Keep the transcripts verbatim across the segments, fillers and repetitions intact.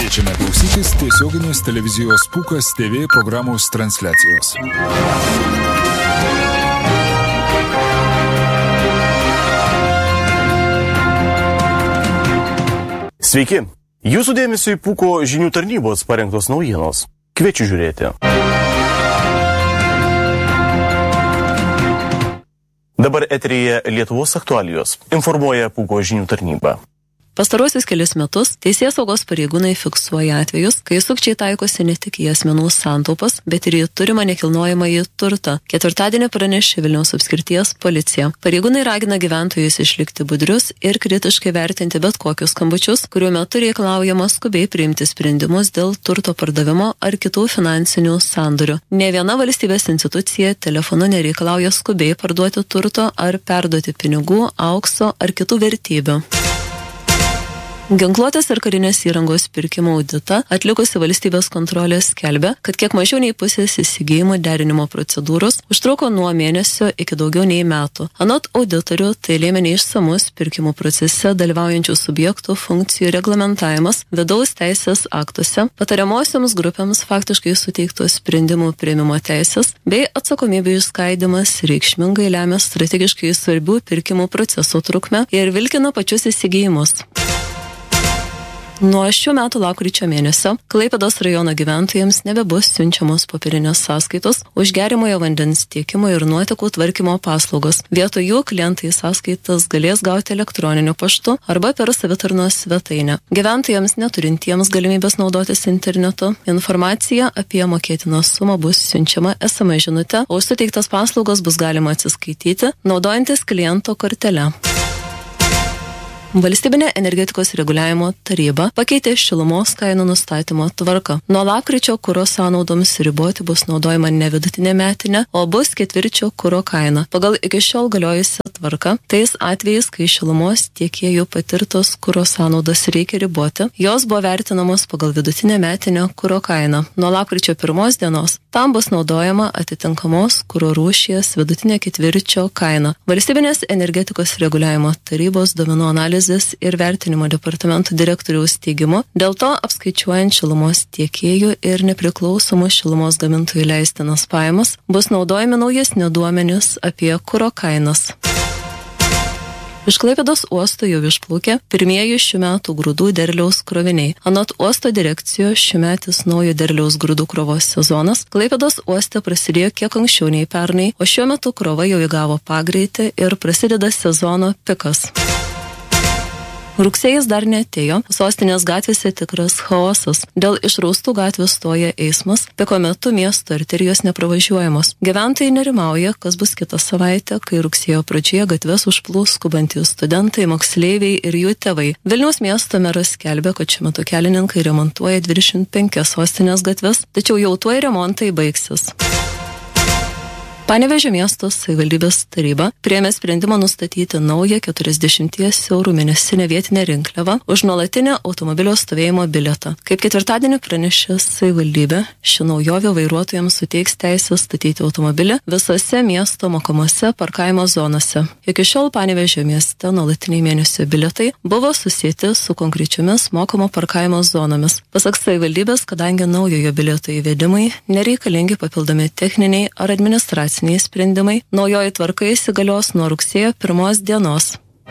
Kviečiame klausytis tiesioginės televizijos Pūkas T V programos transliacijos. Sveiki! Jūsų dėmesio į Pūko žinių tarnybos parengtos naujienos. Kviečiu žiūrėti. Dabar eteryje Lietuvos aktualijos. Informuoja Pūko žinių tarnyba. Pastaruosius kelius metus teisėsaugos pareigūnai fiksuoja atvejus, kai sukčiai taikosi ne tik į asmenų santaupas, bet ir į turimą nekilnojamąjį turtą. Ketvirtadienį pranešė Vilniaus apskrities policija. Pareigūnai ragina gyventojus išlikti budrius ir kritiškai vertinti bet kokius skambučius, kuriuo metu reikalaujama skubiai priimti sprendimus dėl turto pardavimo ar kitų finansinių sandorių. Ne viena valstybės institucija telefonu nereikalauja skubiai parduoti turto ar perduoti pinigų, aukso ar kitų vertybių. Ginkluotės ir karinės įrangos pirkimo auditą atlikusi valstybės kontrolė skelbia, kad kiek mažiau nei pusės įsigijimų derinimo procedūros užtruko nuo mėnesio iki daugiau nei metų. Anot auditorių, tai lėmė neišsamus pirkimų procese dalyvaujančių subjektų funkcijų reglamentavimas vidaus teisės aktuose, patariamosioms grupėms faktiškai suteiktos sprendimų priėmimo teisės bei atsakomybių išskaidimas reikšmingai lemia strategiškai svarbių pirkimų procesų trukmę ir vilkina pačius įsigijimus. Nuo šių metų lapkričio mėnesio Klaipėdos rajono gyventojams nebebus siunčiamos popierinės sąskaitos už geriamojo vandens tiekimo ir nuotekų tvarkymo paslaugos. Vietoj jų klientai sąskaitas galės gauti elektroniniu paštu arba per savitarnos svetainę. Gyventojams neturintiems galimybės naudotis internetu, informacija apie mokėtiną sumą bus siunčiama es em es žinute, o už suteiktas paslaugas bus galima atsiskaityti naudojantis kliento kortele. Valstybinė energetikos reguliavimo taryba pakeitė šilumos kainų nustatymo tvarką. Nuo lapkričio kuro sąnaudoms riboti bus naudojama ne vidutinė metinė, o bus ketvirčio kuro kaina. Pagal iki šiol galiojusią tvarką, tais atvejais, kai šilumos tiekėjų patirtos kuro sąnaudos reikia riboti, jos buvo vertinamos pagal vidutinę metinę kuro kainą. Nuo lapkričio pirmos dienos tam bus naudojama atitinkamos kuro rūšies vidutinė ketvirčio kaina. Valstybinės energetikos reguliavimo tarybos duomenų analizės ir vertinimo departamento direktoriaus teigimu, dėl to apskaičiuojant šilumos tiekėjų ir nepriklausomų šilumos gamintojų leistinas pajamas bus naudojami naujesni duomenys apie kuro kainas. Iš Klaipėdos uosto jau išplaukė pirmieji šių metų grūdų derliaus kroviniai. Anot uosto direkcijos šiųmetis naujo derliaus grūdų krovos sezonas Klaipėdos uoste prasidėjo kiek anksčiau nei pernai, o šiuo metu krova jau įgavo pagreitį ir prasideda sezono pikas. Rugsėjis dar neatėjo, sostinės gatvėse tikras chaosas. Dėl išraustų gatvių stoja eismas, piko metu miesto arterijos nepravažiuojamos. Gyventojai nerimauja, kas bus kitą savaitę, kai rugsėjo pradžioje gatves užplūs skubantys studentai, moksleiviai ir jų tėvai. Vilniaus miesto meras skelbia, kad šiuo metu kelininkai remontuoja dvidešimt penkias sostinės gatves, tačiau jau tuoj remontai baigsis. Panevėžio miesto savivaldybės taryba priėmė sprendimą nustatyti naują keturiasdešimties eurų mėnesinę vietinę rinkliavą už nuolatinę automobilio stovėjimo bilietą. Kaip ketvirtadienį pranešė savivaldybė, ši naujovė vairuotojams suteiks teisę statyti automobilį visose miesto mokamose parkavimo zonose. Iki šiol Panevėžio mieste nuolatiniai mėnesio bilietai buvo susieti su konkrečiomis mokamo parkavimo zonomis. Pasak savivaldybės, kadangi naujojo bilieto įvedimai nereikalingi papildomi techniniai ar administraciniai sprendimai, naujoji tvarka įsigalios nuo rugsėjo pirmos dienos.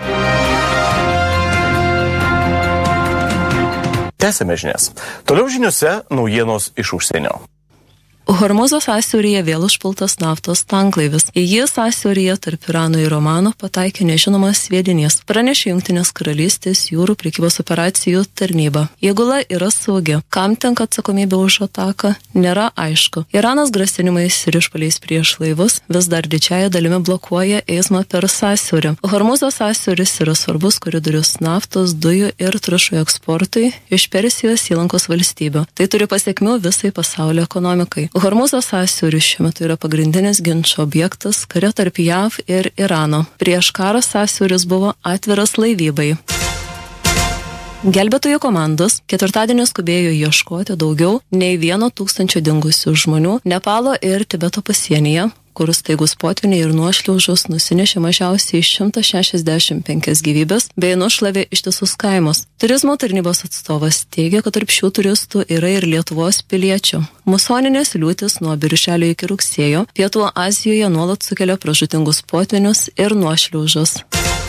Tęsiame žinias. Toliau žiniuose naujienos iš užsienio. Hormūzo sąsiauryje vėl užpultas naftos tanklaivis. Į jį sąsiauryje tarp Irano ir Omano pataikė nežinomas sviedinys, pranešė Jungtinės karalystės jūrų prekybos operacijų tarnyba. Įgula yra saugi. Kam tenka atsakomybė už ataką, nėra aišku. Iranas grasinimais ir išpuoliais prieš laivus vis dar didžiąja dalimi blokuoja eismą per sąsiaurį. Hormūzo sąsiauris yra svarbus koridorius naftos, dujų ir trąšų eksportui iš Persijos įlankos valstybių. Tai turi pasiekmių visai pasaulio ekonomikai. Hormūzo sąsiauris šiuo metu yra pagrindinis ginčo objektas kare tarp J A V ir Irano. Prieš karą sąsiauris buvo atviras laivybai. Gelbėtojų komandos ketvirtadienį skubėjo ieškoti daugiau nei vieno tūkstančio dingusių žmonių Nepalo ir Tibeto pasienyje, kur staigus potviniai ir nuošliaužos nusinešė mažiausiai šimtas šešiasdešimt penkias gyvybės bei nušlavė ištisus kaimus. Turizmo tarnybos atstovas teigia, kad tarp šių turistų yra ir Lietuvos piliečių. Musoninės liūtis nuo birželio iki rugsėjo Pietų Azijoje nuolat sukelia pražūtingus potvinius ir nuošliaužas.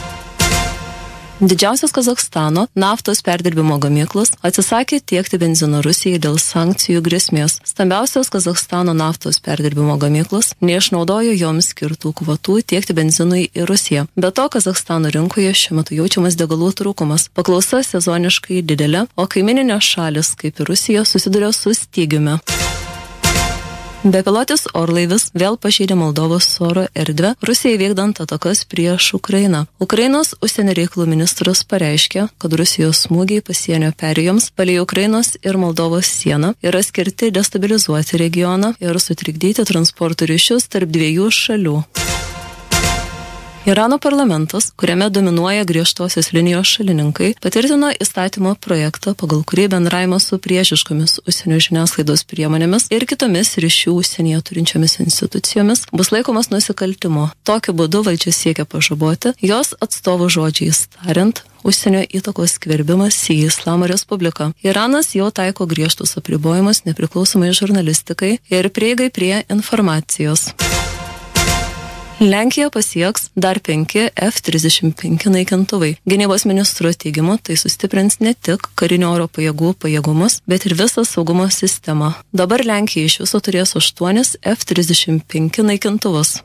Didžiausias Kazachstano naftos perdirbimo gamyklos atsisakė tiekti benzino Rusijai dėl sankcijų grėsmės. Stambiausios Kazachstano naftos perdirbimo gamyklos neišnaudojo joms skirtų kvotų tiekti benzinui į Rusiją. Be to, Kazachstano rinkoje šiuo metu jaučiamas degalų trūkumas. Paklausa sezoniškai didelė, o kaimininės šalis, kaip ir Rusija, susiduria su stygiumi. Bepilotis orlaivis vėl pažeidė Moldovos oro erdvę Rusijai vykdant atakas prieš Ukrainą. Ukrainos užsienio reikalų ministras pareiškė, kad Rusijos smūgiai pasienio perėjoms palei Ukrainos ir Moldovos sieną yra skirti destabilizuoti regioną ir sutrikdyti transporto ryšius tarp dviejų šalių. Irano parlamentas, kuriame dominuoja griežtosios linijos šalininkai, patvirtino įstatymo projektą, pagal kurį bendravimas su priešiškomis užsienio žiniasklaidos priemonėmis ir kitomis ryšių užsienyje turinčiomis institucijomis bus laikomas nusikaltimu. Tokiu būdu valdžia siekia pažaboti jos atstovų žodžiais tariant užsienio įtakos skverbimas į Islamo Respubliką. Iranas jau taiko griežtus apribojimus nepriklausomai žurnalistikai ir prieigai prie informacijos. Lenkija pasieks dar penki F trisdešimt penki naikintuvai. Gynybos ministro teigimu, tai sustiprins ne tik karinio oro pajėgų pajėgumus, bet ir visą saugumo sistemą. Dabar Lenkija iš viso turės aštuonis F trisdešimt penki naikintuvus.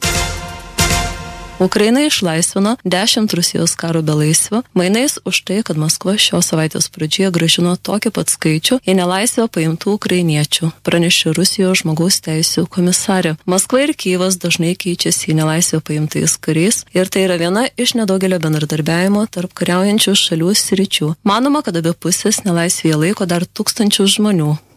Ukraina išlaisvino dešimt Rusijos karo belaisvių, mainais už tai, kad Maskva šios savaitės pradžioje grąžino tokį pat skaičių į nelaisvę paimtų ukrainiečių, pranešė Rusijos žmogaus teisių komisarė. Maskva ir Kyjivas dažnai keičiasi į nelaisvę paimtais kariais ir tai yra viena iš nedaugelio bendradarbiavimo tarp kariaujančių šalių sričių. Manoma, kad abi pusės nelaisvėje laiko dar tūkstančius žmonių.